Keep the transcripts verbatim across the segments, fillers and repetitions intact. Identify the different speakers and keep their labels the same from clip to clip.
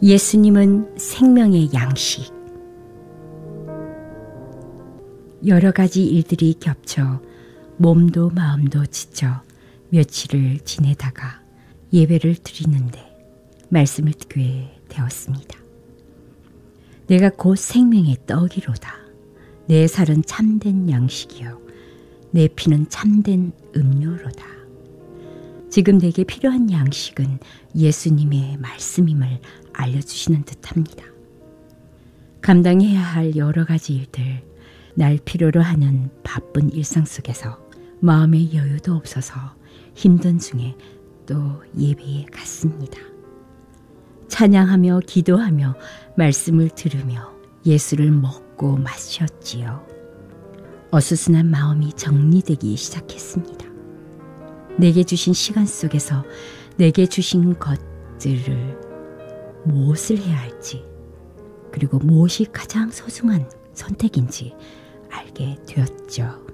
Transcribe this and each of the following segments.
Speaker 1: 예수님은 생명의 양식. 여러 가지 일들이 겹쳐 몸도 마음도 지쳐 며칠을 지내다가 예배를 드리는데 말씀을 듣게 되었습니다. 내가 곧 생명의 떡이로다. 내 살은 참된 양식이요 내 피는 참된 음료로다. 지금 내게 필요한 양식은 예수님의 말씀임을 알려주시는 듯합니다. 감당해야 할 여러 가지 일들, 날 필요로 하는 바쁜 일상 속에서 마음의 여유도 없어서 힘든 중에 또 예배에 갔습니다. 찬양하며 기도하며 말씀을 들으며 예수를 먹고 마셨지요. 어수선한 마음이 정리되기 시작했습니다. 내게 주신 시간 속에서 내게 주신 것들을 무엇을 해야 할지, 그리고 무엇이 가장 소중한 선택인지 알게 되었죠.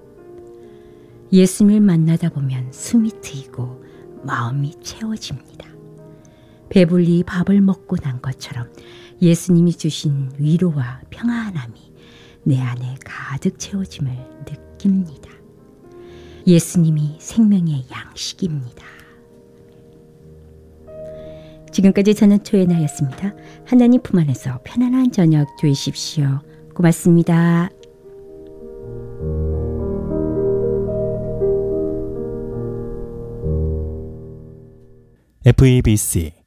Speaker 1: 예수님을 만나다 보면 숨이 트이고 마음이 채워집니다. 배불리 밥을 먹고 난 것처럼 예수님이 주신 위로와 평안함이 내 안에 가득 채워짐을 느낍니다. 예수님이 생명의 양식입니다. 지금까지 저는 조혜나였습니다. 하나님 품 안에서 편안한 저녁 되십시오. 고맙습니다.
Speaker 2: 에프이비씨